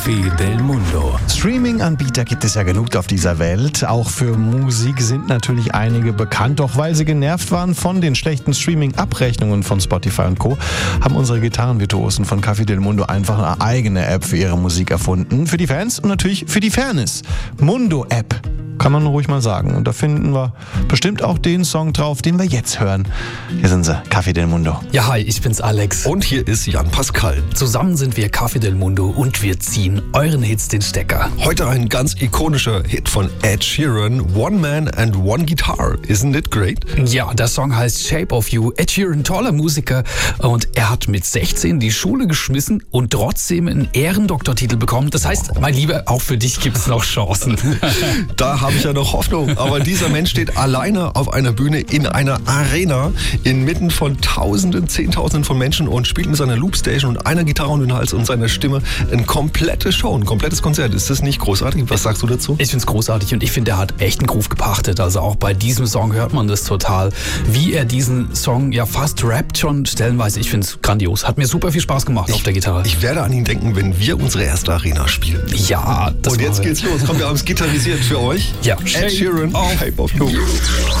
Del Mundo. Streaming-Anbieter gibt es ja genug auf dieser Welt. Auch für Musik sind natürlich einige bekannt. Doch weil sie genervt waren von den schlechten Streaming-Abrechnungen von Spotify und Co., haben unsere Gitarrenvirtuosen von Café Del Mundo einfach eine eigene App für ihre Musik erfunden. Für die Fans und natürlich für die Fairness. Mundo-App. Kann man ruhig mal sagen. Und da finden wir bestimmt auch den Song drauf, den wir jetzt hören. Hier sind sie, Café Del Mundo. Ja, hi, ich bin's Alex. Und hier ist Jan Pascal. Zusammen sind wir Café Del Mundo und wir ziehen euren Hits den Stecker. Heute ein ganz ikonischer Hit von Ed Sheeran, One Man and One Guitar. Isn't it great? Ja, der Song heißt Shape of You. Ed Sheeran, toller Musiker. Und er hat mit 16 die Schule geschmissen und trotzdem einen Ehrendoktortitel bekommen. Das heißt, mein Lieber, auch für dich gibt's noch Chancen. Da habe ich ja noch Hoffnung. Aber dieser Mensch steht alleine auf einer Bühne in einer Arena inmitten von Tausenden, Zehntausenden von Menschen und spielt mit seiner Loopstation und einer Gitarre um den Hals und seiner Stimme eine komplette Show, ein komplettes Konzert. Ist das nicht großartig? Was sagst du dazu? Ich find's großartig und ich finde, er hat echt einen Groove gepachtet. Also auch bei diesem Song hört man das total. Wie er diesen Song ja fast rappt schon stellenweise. Ich find's grandios. Hat mir super viel Spaß gemacht auf der Gitarre. Ich werde an ihn denken, wenn wir unsere erste Arena spielen. Ja, das Und jetzt geht's los. Komm, wir haben es gitarrisiert für euch. Ja. Ed Sheeran, Shape of You.